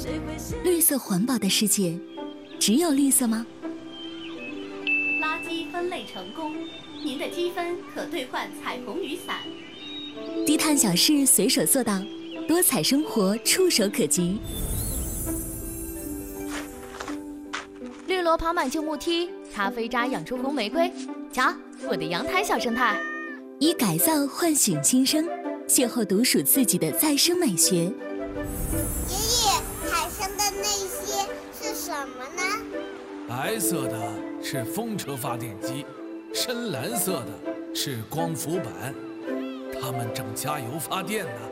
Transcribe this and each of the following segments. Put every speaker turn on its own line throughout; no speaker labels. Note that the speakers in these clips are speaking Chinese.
绿色环保的世界，只有绿色吗？
垃圾分类成功，您的积分可兑换彩虹雨伞。
低碳小事随手做到，多彩生活触手可及。
绿萝爬满旧木梯，咖啡渣养出红玫瑰。瞧，我的阳台小生态。
以改造唤醒新生，邂逅独属自己的再生美学。
爷爷，海上的那些是什么呢？
白色的是风车发电机，深蓝色的是光伏板，它们正加油发电呢。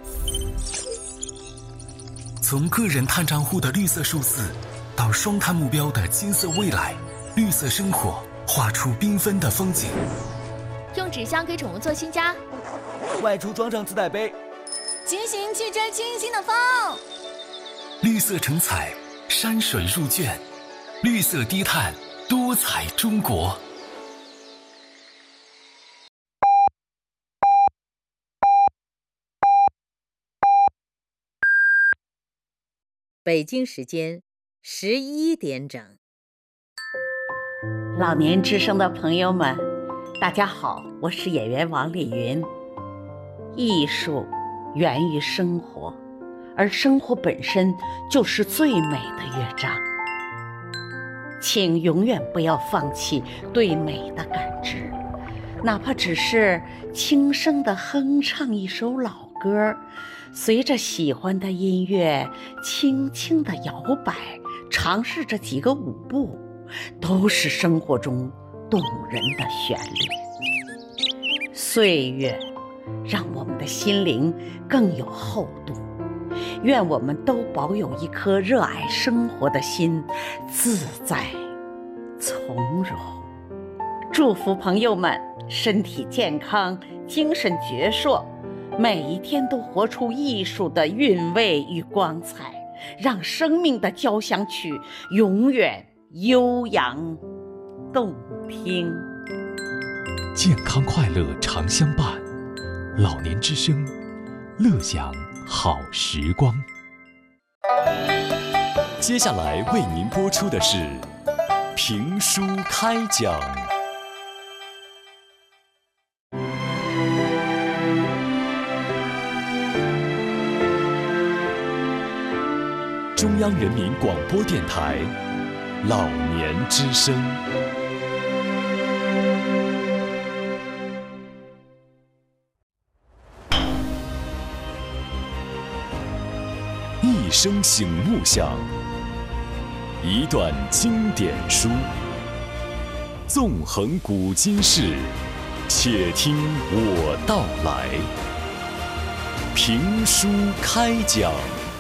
从个人碳账户的绿色数字，到双碳目标的金色未来，绿色生活画出缤纷的风景。
用纸箱给宠物做新家，
外出装上自带杯，
骑行去追清新的风。
绿色成彩，山水入卷，绿色低碳，多彩中国。
北京时间11点整。
老年之声的朋友们，大家好，我是演员王丽云。艺术源于生活，而生活本身就是最美的乐章。请永远不要放弃对美的感知，哪怕只是轻声地哼唱一首老歌，随着喜欢的音乐轻轻地摇摆，尝试着几个舞步，都是生活中动人的旋律。岁月让我们的心灵更有厚度，愿我们都保有一颗热爱生活的心，自在从容。祝福朋友们身体健康，精神矍铄，每一天都活出艺术的韵味与光彩，让生命的交响曲永远悠扬动听。
健康快乐常相伴，老年之声，乐享好时光。
接下来为您播出的是评书开讲。中央人民广播电台老年之声。一声醒目响，一段经典书，纵横古今事，且听我道来。评书开讲。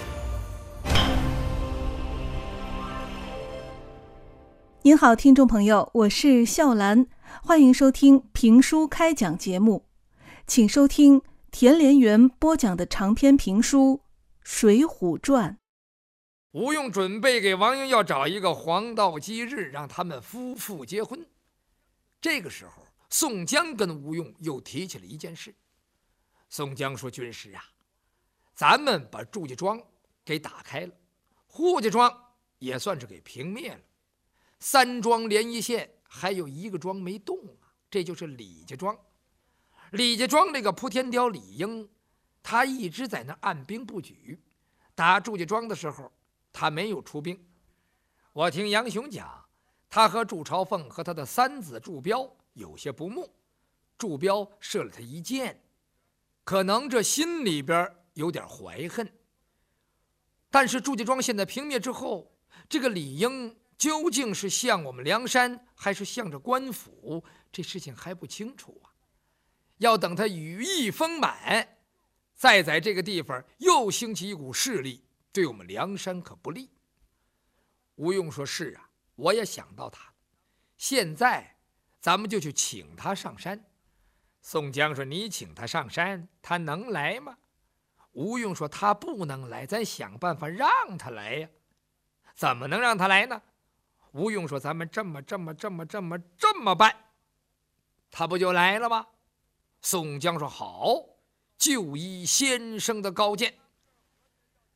您好，听众朋友，我是笑兰，欢迎收听评书开讲节目，请收听田连元播讲的长篇评书《水浒传》。
吴用准备给王英要找一个黄道吉日，让他们夫妇结婚。这个时候，宋江跟吴用又提起了一件事。宋江说：“军师啊，咱们把祝家庄给打开了，扈家庄也算是给平灭了。三庄连一线，还有一个庄没动啊，这就是李家庄。李家庄这个扑天雕李应，他一直在那按兵不举。打祝家庄的时候，他没有出兵。我听杨雄讲，他和祝朝凤和他的三子祝彪有些不睦，祝彪射了他一箭，可能这心里边有点怀恨。但是祝家庄现在平灭之后，这个李应究竟是向我们梁山，还是向着官府，这事情还不清楚啊。要等他羽翼丰满，再在这个地方又兴起一股势力，对我们梁山可不利。吴用说：“是啊，我也想到他了。现在咱们就去请他上山。”宋江说：“你请他上山，他能来吗？”吴用说：“他不能来，咱想办法让他来呀。怎么能让他来呢？”吴用说：“咱们这么办，他不就来了吗？”宋江说：“好，就依先生的高见。”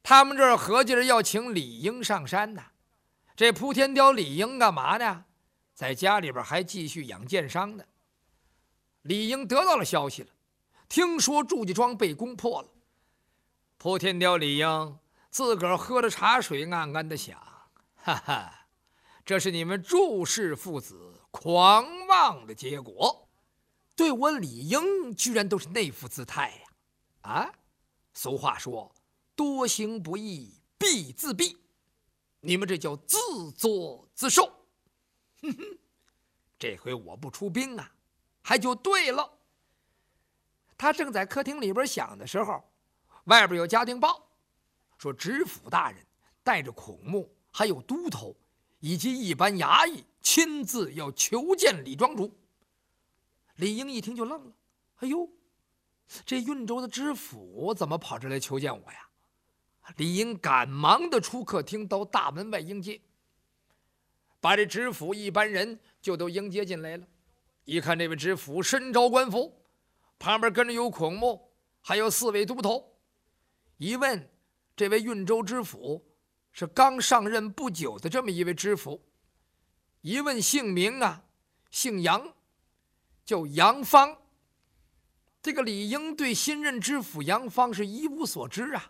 他们这儿合计着要请李英上山呢。这扑天雕李英干嘛呢？在家里边还继续养剑伤呢。李英得到了消息了，听说祝家庄被攻破了。扑天雕李英自个儿喝着茶水，暗暗地想：哈哈，这是你们祝氏父子狂妄的结果，对我李英居然都是那副姿态呀！啊，俗话说，多行不义必自毙，你们这叫自作自受。哼哼，这回我不出兵啊，还就对了。他正在客厅里边想的时候，外边有家丁报，说知府大人带着孔目还有都头以及一班衙役亲自要求见李庄主。李英一听就愣了，哎呦，这运州的知府怎么跑这来求见我呀？李英赶忙的出客厅到大门外迎接，把这知府一班人就都迎接进来了。一看这位知府身着官服，旁边跟着有孔目还有4位都头。一问，这位运州知府是刚上任不久的这么一位知府。一问姓名啊，姓杨，叫杨芳。这个李英对新任知府杨芳是一无所知啊。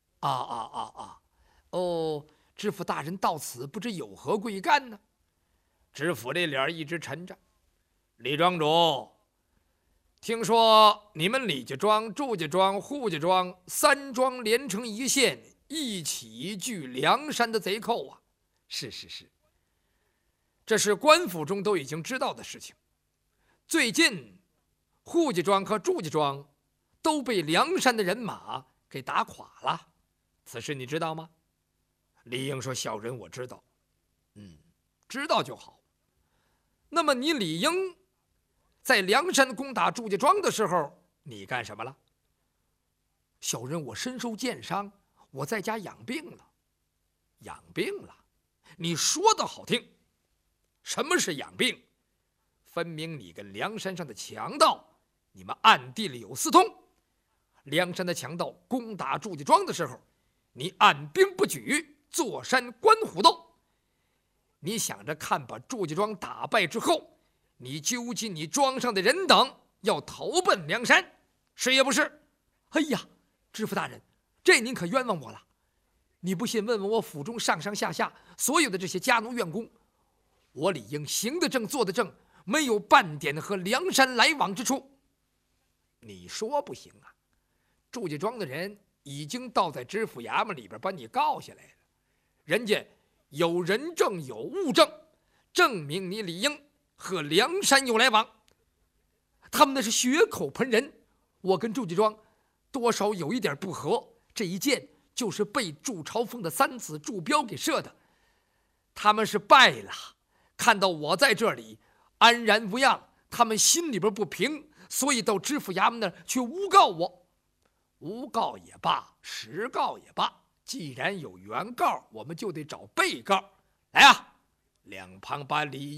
哦，知府大人到此不知有何贵干呢？知府这脸一直沉着。李庄主，听说你们李家庄、祝家庄、扈家庄3庄连成一线，一起拒梁山的贼寇啊！是，这是官府中都已经知道的事情。最近扈家庄和祝家庄都被梁山的人马给打垮了，此事你知道吗？李英说：“小人我知道。”知道就好。那么你李英在梁山攻打祝家庄的时候，你干什么了？小人我身受剑伤，我在家养病了。养病了？你说的好听。什么是养病？分明你跟梁山上的强盗，你们暗地里有私通。梁山的强盗攻打祝家庄的时候，你按兵不举，坐山观虎斗。你想着看把祝家庄打败之后，你纠集你庄上的人等要投奔梁山，是也不是？哎呀，知府大人，这您可冤枉我了。你不信，问问我府中上上下下所有的这些家奴员工，我李英行得正，坐得正，没有半点和梁山来往之处。你说不行啊？祝家庄的人已经倒在知府衙门里边把你告下来了，人家有人证有物证，证明你李英和梁山有来往。他们那是血口喷人，我跟祝家庄多少有一点不和，这一箭就是被祝朝凤的3子祝彪给射的。他们是败了，看到我在这里安然无恙，他们心里边不平，所以到知府衙门那儿去诬告我。诬告也罢，实告也罢，既然有原告，我们就得找被告。来啊，两旁把李